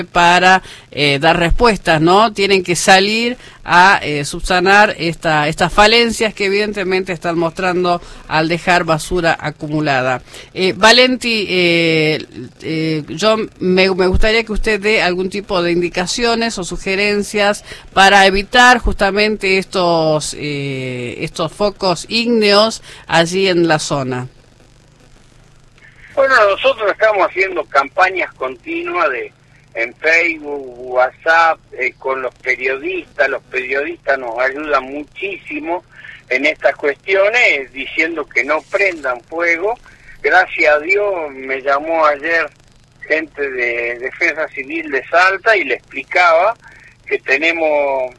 para dar respuestas, ¿no? Tienen que salir a subsanar estas falencias que evidentemente están mostrando al dejar basura acumulada. Valenti, yo me gustaría que usted dé algún tipo de indicaciones o sugerencias para evitar justamente estos focos ígneos allí en la zona. Bueno, nosotros estamos haciendo campañas continuas en Facebook, WhatsApp, con los periodistas nos ayudan muchísimo en estas cuestiones, diciendo que no prendan fuego. Gracias a Dios me llamó ayer gente de Defensa Civil de Salta y le explicaba que tenemos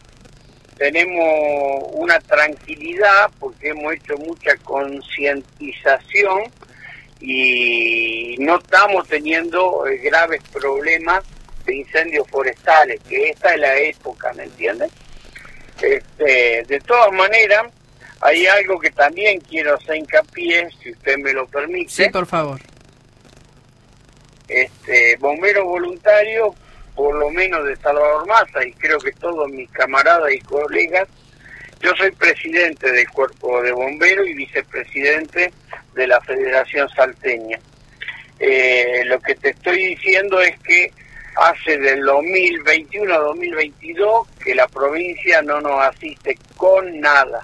una tranquilidad porque hemos hecho mucha concientización y no estamos teniendo graves problemas de incendios forestales, que esta es la época, ¿me entiendes? De todas maneras, hay algo que también quiero hacer hincapié, si usted me lo permite. Sí, por favor. Bomberos voluntarios, por lo menos de Salvador Massa, y creo que todos mis camaradas y colegas, yo soy presidente del Cuerpo de Bomberos y vicepresidente de la Federación Salteña. Lo que te estoy diciendo es que hace del 2021 a 2022 que la provincia no nos asiste con nada.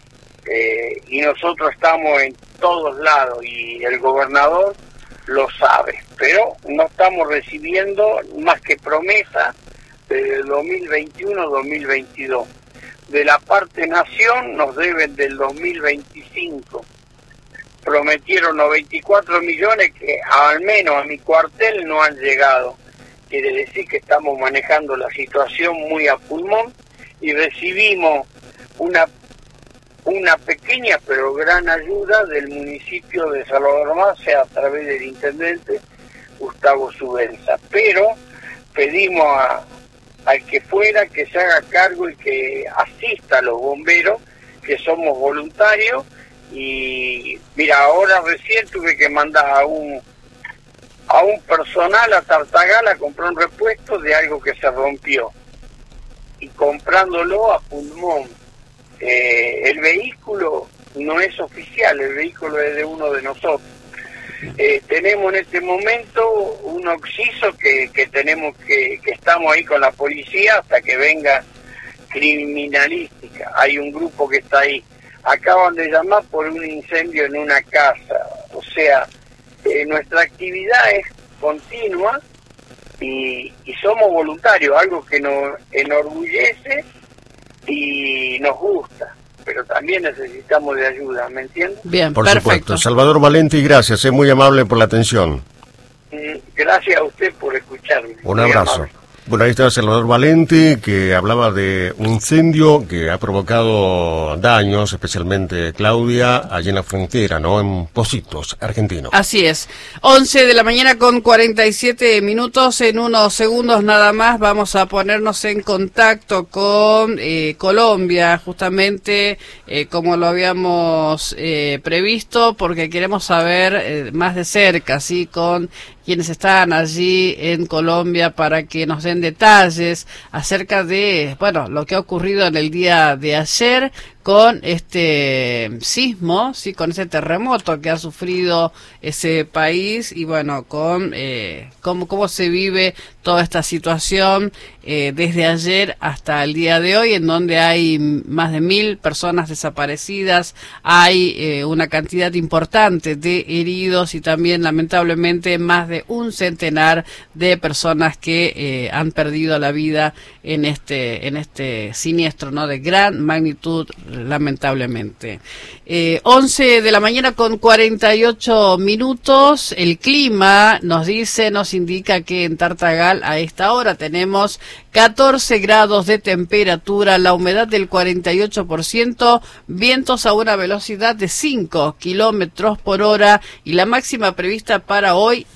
Y nosotros estamos en todos lados y el gobernador lo sabe, pero no estamos recibiendo más que promesas desde el 2021-2022. De la parte nación nos deben del 2025. Prometieron 94 millones que al menos a mi cuartel no han llegado. Quiere decir que estamos manejando la situación muy a pulmón y recibimos una pequeña pero gran ayuda del municipio de Salvador Massa a través del intendente Gustavo Subenza. Pero pedimos al que fuera que se haga cargo y que asista a los bomberos, que somos voluntarios. Y mira, ahora recién tuve que mandar a un personal a Tartagal a comprar un repuesto de algo que se rompió y comprándolo a pulmón. El vehículo no es oficial, el vehículo es de uno de nosotros. Tenemos en este momento un occiso que estamos ahí con la policía hasta que venga criminalística. Hay un grupo que está ahí. Acaban de llamar por un incendio en una casa. O sea, nuestra actividad es continua y somos voluntarios, algo que nos enorgullece y nos gusta, pero también necesitamos de ayuda, ¿me entiendes? Bien, por supuesto. Salvador Valenti, gracias, es muy amable por la atención. Gracias a usted por escucharme. Un abrazo. Amable. Bueno, ahí está Salvador Valenti, que hablaba de un incendio que ha provocado daños, especialmente, Claudia, allí en la frontera, ¿no? En Pocitos, argentino. Así es. 11 de la mañana con 47 minutos. En unos segundos nada más vamos a ponernos en contacto con Colombia, justamente como lo habíamos previsto, porque queremos saber más de cerca, ¿sí? Con quienes están allí en Colombia para que nos den detalles acerca de, bueno, lo que ha ocurrido en el día de ayer con este sismo, sí, con ese terremoto que ha sufrido ese país y bueno, con cómo se vive toda esta situación desde ayer hasta el día de hoy, en donde hay más de 1.000 personas desaparecidas, hay una cantidad importante de heridos y también lamentablemente más de un centenar de personas que han perdido la vida en este siniestro, ¿no? De gran magnitud, lamentablemente. 11 de la mañana con 48 minutos. El clima nos indica que en Tartagal a esta hora tenemos 14 grados de temperatura, la humedad del 48%, vientos a una velocidad de 5 kilómetros por hora y la máxima prevista para hoy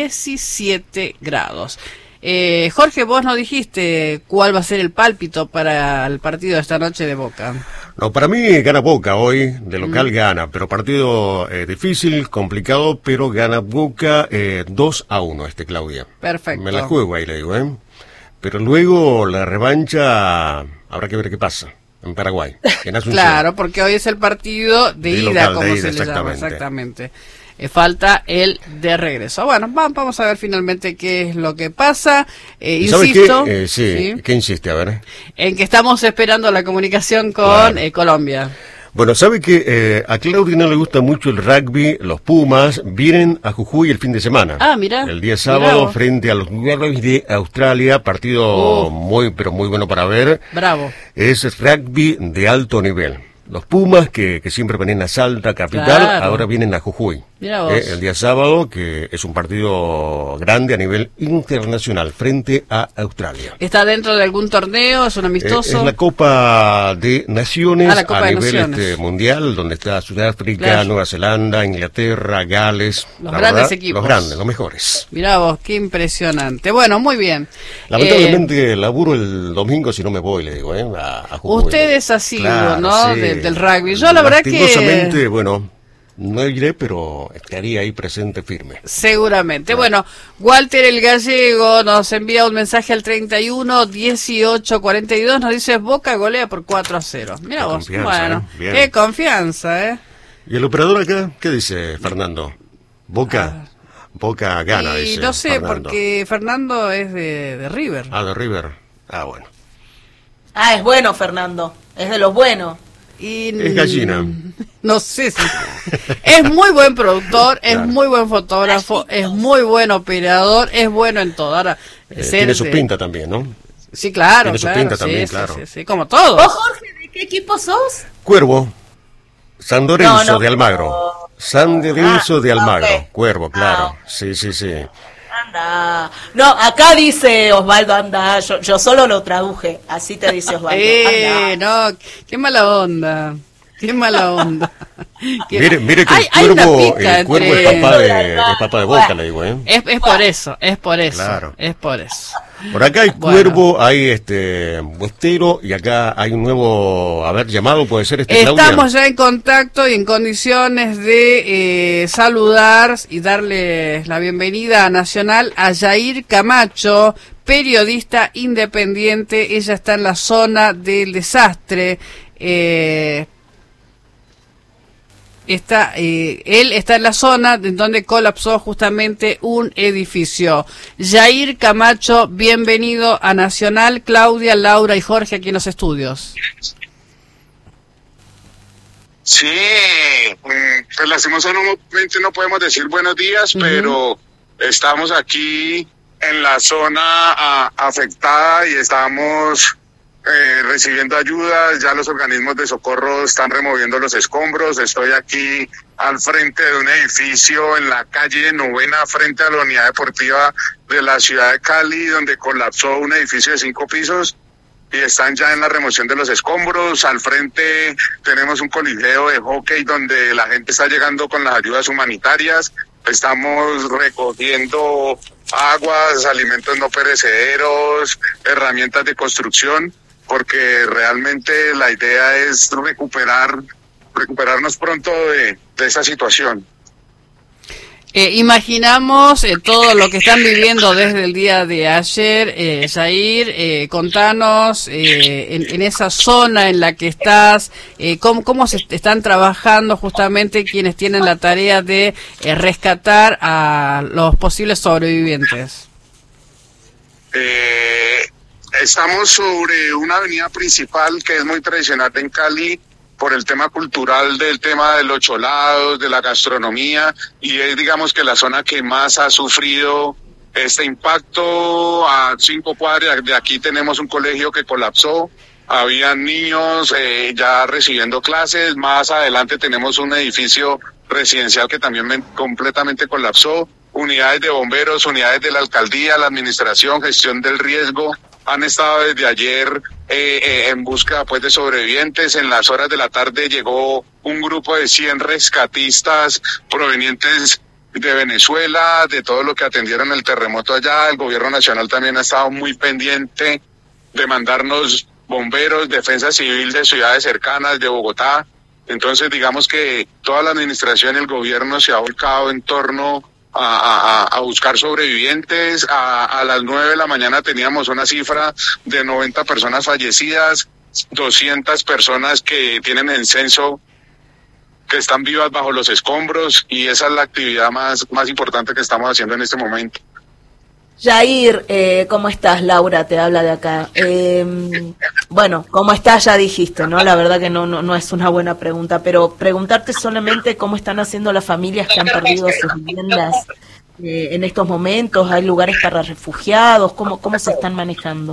17 grados. Jorge, vos no dijiste cuál va a ser el pálpito para el partido de esta noche de Boca. No, para mí gana Boca hoy, de local gana, pero partido difícil, complicado, pero gana Boca 2-1 Claudia. Perfecto. Me la juego ahí, le digo, pero luego la revancha habrá que ver qué pasa en Paraguay, en Asunción. Claro, porque hoy es el partido de ida, local, como de ida, se le llama, exactamente. exactamente. Falta el de regreso. Bueno, vamos a ver finalmente qué es lo que pasa. Insisto, qué? Sí, ¿qué insiste? A ver. En que estamos esperando la comunicación con Colombia. Bueno, ¿sabe que a Claudia no le gusta mucho el rugby? Los Pumas vienen a Jujuy el fin de semana. Ah, mira. El día sábado frente a los Wallabies de Australia, partido muy, pero muy bueno para ver. Bravo. Es rugby de alto nivel. Los Pumas, que siempre venían a Salta, capital, claro, ahora vienen a Jujuy. Mira vos. El día sábado, que es un partido grande a nivel internacional, frente a Australia. ¿Está dentro de algún torneo? ¿Es un amistoso? Es la Copa de Naciones la Copa a de nivel Naciones. Mundial, donde está Sudáfrica, Claro. Nueva Zelanda, Inglaterra, Gales. Los la grandes verdad, equipos. Los grandes, los mejores. Mirá vos, qué impresionante. Bueno, muy bien. Lamentablemente laburo el domingo si no me voy, le digo, a Jujuy. Usted es asiduo, Claro, ¿no? sí. Del rugby. Yo la verdad que... Lastimosamente, bueno, no iré, pero estaría ahí presente firme. Seguramente. Bueno, Walter el Gallego nos envía un mensaje al 31 18 42, nos dice Boca golea por 4-0. Mira vos, bueno, Bien. qué confianza, ¿Y el operador acá? ¿Qué dice Fernando? Boca gana, y dice no sé, Fernando. porque Fernando es de River. Ah, de River. Ah, bueno. Ah, es bueno, Fernando. Es de los buenos. Y, Es gallina. No sé si... Es muy buen productor, es Claro. muy buen fotógrafo, es muy buen operador, es bueno en todo. Ahora, Tiene su pinta también, ¿no? Sí, claro. Tiene su claro, pinta sí, también, sí, claro. Sí, sí, como todos. ¿Vos, Jorge, de qué equipo sos? Cuervo. San Lorenzo No, de Almagro. San Lorenzo de Almagro. ok. Cuervo, claro. Sí. Anda. No, acá dice Osvaldo, anda. Yo solo lo traduje. Así te dice Osvaldo. Anda. No, qué mala onda. Qué mala onda. Mire que Hay una el pica Cuervo entre- es papá de Boca, le digo, ¿eh? Es por eso, Claro. es por eso. Por acá hay Bueno. Cuervo, hay Bostero, y acá hay un nuevo, llamado, puede ser Claudia. Estamos ya en contacto y en condiciones de saludar y darle la bienvenida a Nacional a Yair Camacho, periodista independiente. Ella está en la zona del desastre. Él está en la zona en donde colapsó justamente un edificio. Yair Camacho, bienvenido a Nacional. Claudia, Laura y Jorge aquí en los estudios. Sí, pues lastimosamente no podemos decir buenos días, pero estamos aquí en la zona afectada y estamos recibiendo ayudas. Ya los organismos de socorro están removiendo los escombros. Estoy aquí al frente de un edificio en la calle Novena, frente a la unidad deportiva de la ciudad de Cali, donde colapsó un edificio de 5 pisos. Y están ya en la remoción de los escombros. Al frente tenemos un coliseo de hockey donde la gente está llegando con las ayudas humanitarias. Estamos recogiendo aguas, alimentos no perecederos, herramientas de construcción, porque realmente la idea es recuperarnos pronto de esa situación. Imaginamos todo lo que están viviendo desde el día de ayer. Yair, contanos en esa zona en la que estás, cómo se están trabajando justamente quienes tienen la tarea de rescatar a los posibles sobrevivientes. Estamos sobre una avenida principal que es muy tradicional en Cali, por el tema cultural, del tema de los cholados, de la gastronomía, y es, digamos, que la zona que más ha sufrido este impacto. A 5 cuadras de aquí tenemos un colegio que colapsó, habían niños ya recibiendo clases. Más adelante tenemos un edificio residencial que también completamente colapsó. Unidades de bomberos, unidades de la alcaldía, la administración, gestión del riesgo, han estado desde ayer en busca pues de sobrevivientes. En las horas de la tarde llegó un grupo de 100 rescatistas provenientes de Venezuela, de todo lo que atendieron el terremoto allá. El gobierno nacional también ha estado muy pendiente de mandarnos bomberos, defensa civil de ciudades cercanas, de Bogotá. Entonces digamos que toda la administración y el gobierno se ha volcado en torno a buscar sobrevivientes. A las 9 de la mañana teníamos una cifra de 90 personas fallecidas, 200 personas que tienen el censo que están vivas bajo los escombros, y esa es la actividad más importante que estamos haciendo en este momento. Jair, ¿cómo estás? Laura te habla de acá. Bueno, ¿cómo estás? Ya dijiste, ¿no? La verdad que no es una buena pregunta, pero preguntarte solamente cómo están haciendo las familias que han perdido sus viviendas en estos momentos. ¿Hay lugares para refugiados? ¿Cómo se están manejando?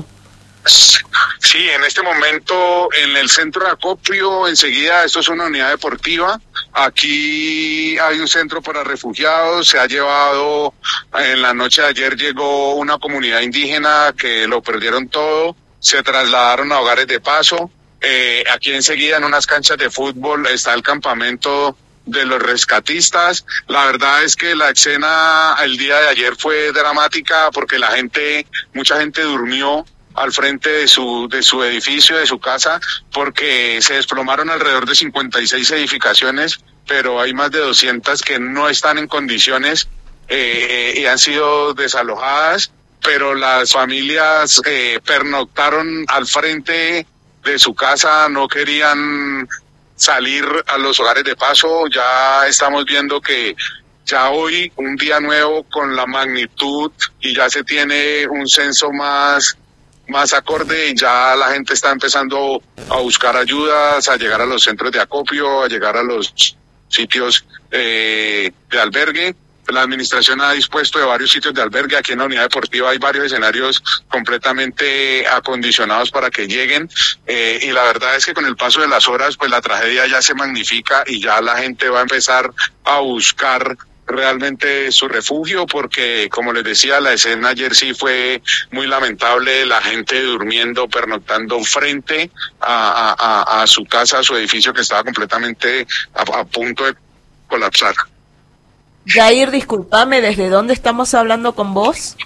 Sí, en este momento en el centro de acopio, enseguida, esto es una unidad deportiva. Aquí hay un centro para refugiados. Se ha llevado, en la noche de ayer llegó una comunidad indígena que lo perdieron todo, se trasladaron a hogares de paso. Aquí enseguida en unas canchas de fútbol está el campamento de los rescatistas. La verdad es que la escena el día de ayer fue dramática porque mucha gente durmió al frente de su edificio, de su casa, porque se desplomaron alrededor de 56 edificaciones, pero hay más de 200 que no están en condiciones y han sido desalojadas, pero las familias pernoctaron al frente de su casa, no querían salir a los hogares de paso. Ya estamos viendo que ya hoy, un día nuevo con la magnitud, y ya se tiene un censo más acorde, y ya la gente está empezando a buscar ayudas, a llegar a los centros de acopio, a llegar a los sitios de albergue. La administración ha dispuesto de varios sitios de albergue. Aquí en la unidad deportiva hay varios escenarios completamente acondicionados para que lleguen, y la verdad es que con el paso de las horas, pues la tragedia ya se magnifica y ya la gente va a empezar a buscar realmente su refugio, porque como les decía, la escena ayer sí fue muy lamentable, la gente durmiendo, pernoctando frente a su casa, a su edificio, que estaba completamente a punto de colapsar. Jair, discúlpame, ¿desde dónde estamos hablando con vos?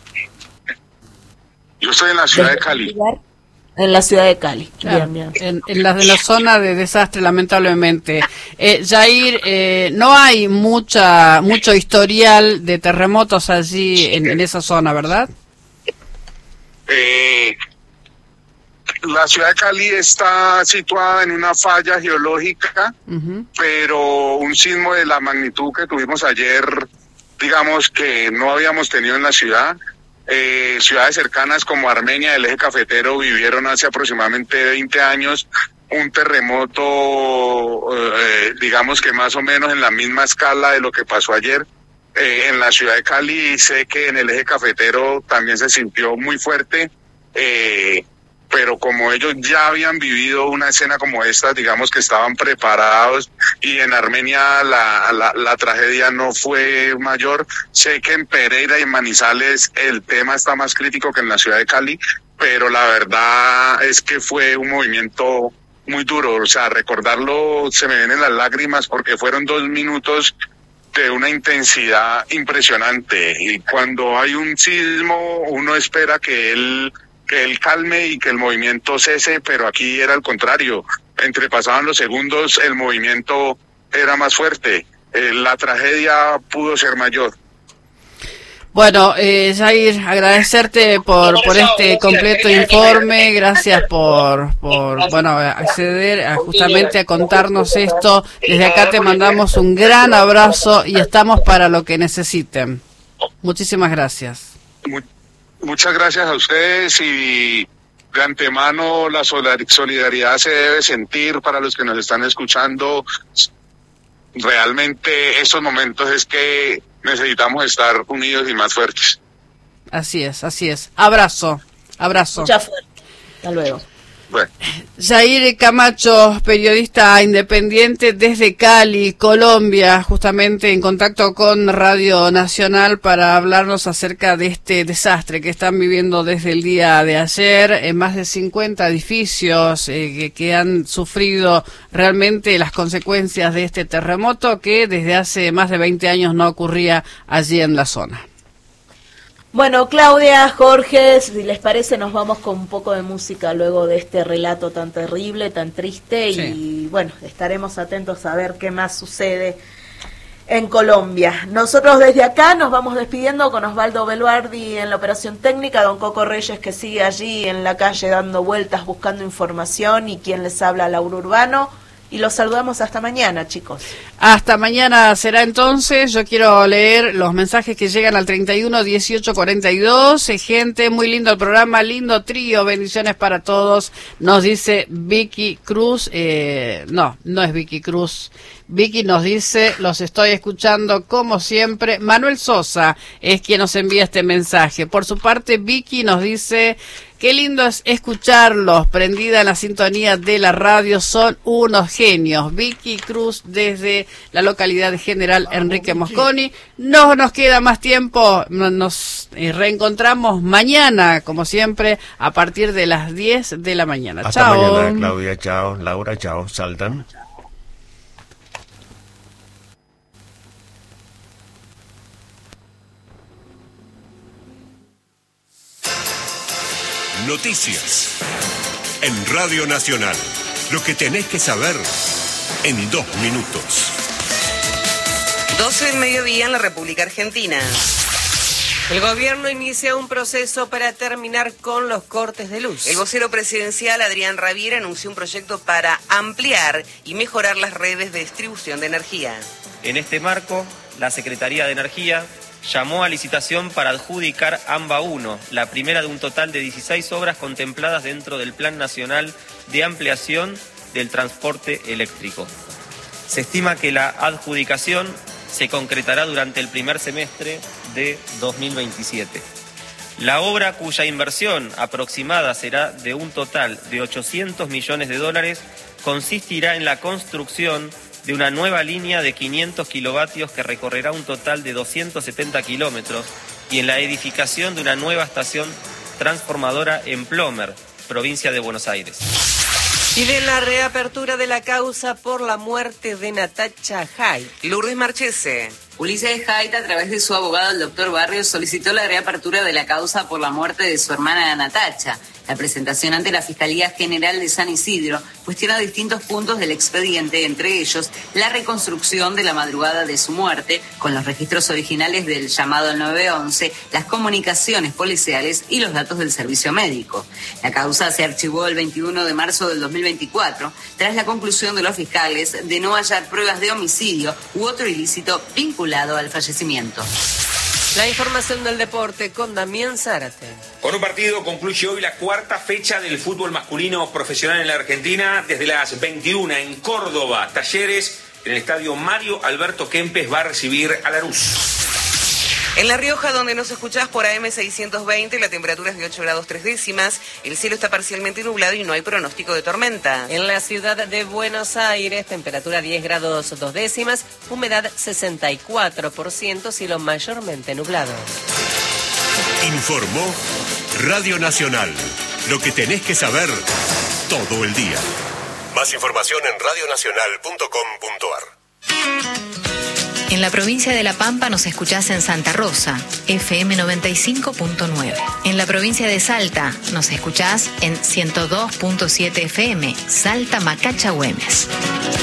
Yo estoy en la ciudad de Cali. En la ciudad de Cali, claro, bien. En la zona de desastre, lamentablemente. Jair, no hay mucho historial de terremotos allí en esa zona, ¿verdad? La ciudad de Cali está situada en una falla geológica, pero un sismo de la magnitud que tuvimos ayer, digamos que no habíamos tenido en la ciudad. Ciudades cercanas como Armenia, el eje cafetero, vivieron hace aproximadamente 20 años un terremoto, digamos que más o menos en la misma escala de lo que pasó ayer. En la ciudad de Cali sé que en el eje cafetero también se sintió muy fuerte, pero como ellos ya habían vivido una escena como esta, digamos que estaban preparados, y en Armenia la tragedia no fue mayor. Sé que en Pereira y Manizales el tema está más crítico que en la ciudad de Cali, pero la verdad es que fue un movimiento muy duro. O sea, recordarlo se me vienen las lágrimas porque fueron 2 minutos de una intensidad impresionante, y cuando hay un sismo uno espera que él calme y que el movimiento cese, pero aquí era al contrario. Entre pasaban los segundos, el movimiento era más fuerte. La tragedia pudo ser mayor. Bueno, Jair, agradecerte por este completo informe. Gracias por acceder justamente a contarnos esto. Desde acá te mandamos un gran abrazo y estamos para lo que necesiten. Muchísimas gracias. Muchas gracias a ustedes, y de antemano la solidaridad se debe sentir para los que nos están escuchando. Realmente estos momentos es que necesitamos estar unidos y más fuertes. Así es. Abrazo. Mucha fuerza. Hasta luego. Bueno. Jair Camacho, periodista independiente desde Cali, Colombia, justamente en contacto con Radio Nacional para hablarnos acerca de este desastre que están viviendo desde el día de ayer. En más de 50 edificios que han sufrido realmente las consecuencias de este terremoto que desde hace más de 20 años no ocurría allí en la zona. Bueno, Claudia, Jorge, si les parece nos vamos con un poco de música luego de este relato tan terrible, tan triste, sí. Y bueno, estaremos atentos a ver qué más sucede en Colombia. Nosotros desde acá nos vamos despidiendo con Osvaldo Beluardi en la operación técnica, don Coco Reyes que sigue allí en la calle dando vueltas buscando información, y quien les habla, Laura Urbano, y los saludamos hasta mañana, chicos. Hasta mañana será entonces. Yo quiero leer los mensajes que llegan al 31 18 42. Gente, muy lindo el programa, lindo trío, bendiciones para todos. Nos dice Vicky Cruz, no es Vicky Cruz. Vicky nos dice, los estoy escuchando como siempre. Manuel Sosa es quien nos envía este mensaje. Por su parte, Vicky nos dice, qué lindo es escucharlos, prendida en la sintonía de la radio, son unos genios. Vicky Cruz desde la localidad de General Enrique Mosconi. No nos queda más tiempo, nos reencontramos mañana, como siempre, a partir de las 10 de la mañana. Hasta chao. Mañana, Claudia, chao. Laura, chao. Saltan. Noticias en Radio Nacional. Lo que tenés que saber en 2 minutos. 12 del mediodía en la República Argentina. El gobierno inicia un proceso para terminar con los cortes de luz. El vocero presidencial, Adrián Ravier, anunció un proyecto para ampliar y mejorar las redes de distribución de energía. En este marco, la Secretaría de Energía llamó a licitación para adjudicar AMBA 1, la primera de un total de 16 obras contempladas dentro del Plan Nacional de Ampliación del Transporte Eléctrico. Se estima que la adjudicación se concretará durante el primer semestre de 2027. La obra, cuya inversión aproximada será de un total de $800 millones, consistirá en la construcción de una nueva línea de 500 kilovatios que recorrerá un total de 270 kilómetros y en la edificación de una nueva estación transformadora en Plomer, provincia de Buenos Aires. Piden la reapertura de la causa por la muerte de Natacha Haidt. Lourdes Marchese. Ulises Haidt, a través de su abogado, el doctor Barrios, solicitó la reapertura de la causa por la muerte de su hermana Natacha. La presentación ante la Fiscalía General de San Isidro cuestiona distintos puntos del expediente, entre ellos la reconstrucción de la madrugada de su muerte, con los registros originales del llamado al 911, las comunicaciones policiales y los datos del servicio médico. La causa se archivó el 21 de marzo del 2024, tras la conclusión de los fiscales de no hallar pruebas de homicidio u otro ilícito vinculado al fallecimiento. La información del deporte con Damián Zárate. Con un partido concluye hoy la 4ª fecha del fútbol masculino profesional en la Argentina. Desde las 21 en Córdoba, Talleres, en el estadio Mario Alberto Kempes, va a recibir a Lanús. En La Rioja, donde nos escuchás por AM 620, la temperatura es de 8 grados 3 décimas, el cielo está parcialmente nublado y no hay pronóstico de tormenta. En la ciudad de Buenos Aires, temperatura 10 grados 2 décimas, humedad 64%, cielo mayormente nublado. Informó Radio Nacional. Lo que tenés que saber todo el día. Más información en radionacional.com.ar. En la provincia de La Pampa nos escuchás en Santa Rosa, FM 95.9. En la provincia de Salta nos escuchás en 102.7 FM, Salta Macacha Güemes.